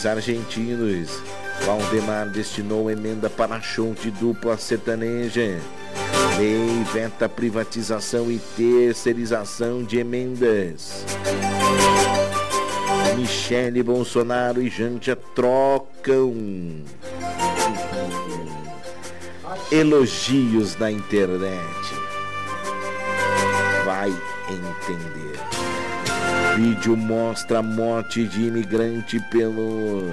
Os argentinos. Valdemar destinou emenda para show de dupla sertaneja. Lei veta privatização e terceirização de emendas. Michele Bolsonaro e Janja trocam elogios na internet. Vai entender. Vídeo mostra a morte de imigrante pelo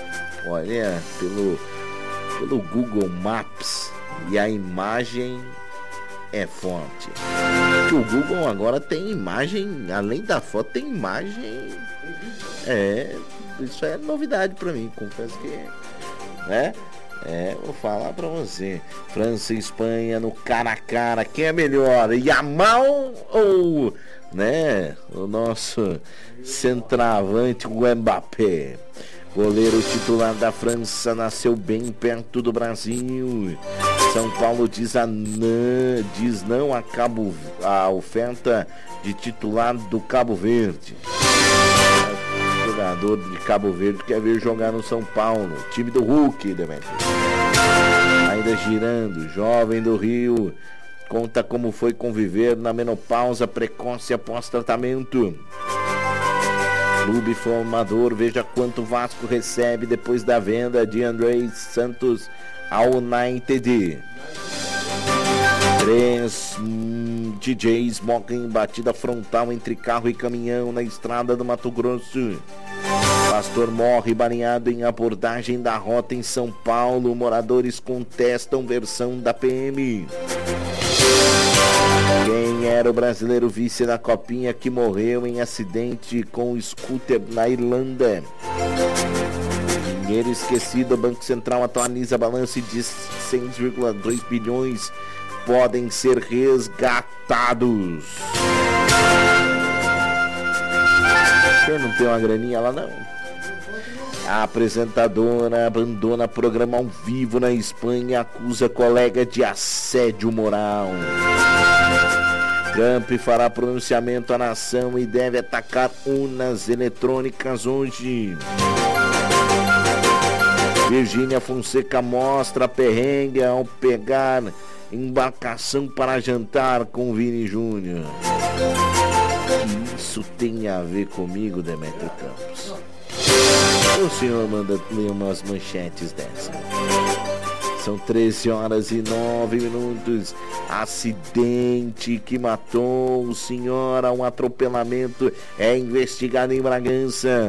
Google Maps. E a imagem é forte. Porque o Google agora tem imagem, além da foto, tem imagem. Isso é novidade pra mim, confesso que vou falar pra você. França e Espanha no cara a cara, quem é melhor? Yamal ou, o nosso centroavante, o Mbappé? Goleiro titular da França nasceu bem perto do Brasil. São Paulo diz não a oferta de titular do Cabo Verde. O jogador de Cabo Verde quer vir jogar no São Paulo. Time do Hulk, Demetrio. Ainda girando, jovem do Rio conta como foi conviver na menopausa precoce após tratamento. Clube formador, veja quanto o Vasco recebe depois da venda de André Santos ao United. 3 DJs morrem em batida frontal entre carro e caminhão na estrada do Mato Grosso. Pastor morre baleado em abordagem da rota em São Paulo. Moradores contestam versão da PM. Quem era o brasileiro vice da Copinha que morreu em acidente com o scooter na Irlanda? Dinheiro esquecido, o Banco Central atualiza balanço e diz 6,2 bilhões podem ser resgatados. Você não tem uma graninha lá não? A apresentadora abandona programa ao vivo na Espanha e acusa colega de assédio moral. Trump fará pronunciamento à nação e deve atacar urnas eletrônicas hoje. Virgínia Fonseca mostra perrengue ao pegar embarcação para jantar com Vini Júnior. Isso tem a ver comigo, Demetrio Campos? O senhor manda ler umas manchetes dessa. São 13h09. Acidente que matou o senhor a um atropelamento é investigado em Bragança.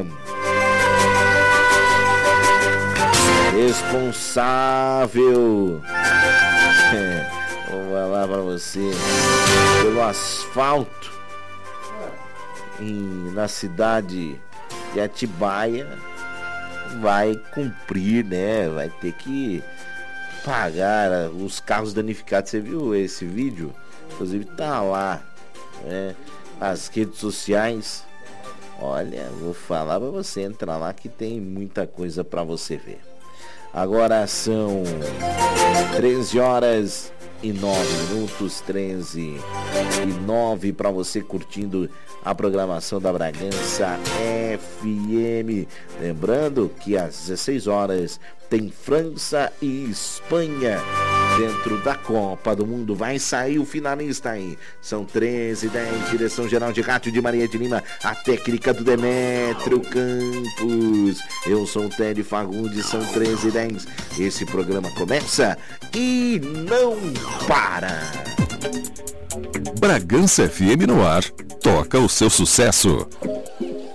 Responsável vou falar pra você pelo asfalto na cidade de Atibaia vai cumprir, vai ter que pagar os carros danificados. Você viu esse vídeo? Inclusive tá lá, nas redes sociais. Olha, vou falar pra você, entra lá que tem muita coisa pra você ver. Agora são 13h09, 13h09 para você curtindo a programação da Bragança FM. Lembrando que às 16 horas tem França e Espanha dentro da Copa do Mundo. Vai sair o finalista aí. São 13h10, direção geral de rádio de Maria de Lima, a técnica do Demetrio Campos. Eu sou o Télio Fagundes, são 13h10. Esse programa começa e não para. Bragança FM no ar. Toca o seu sucesso.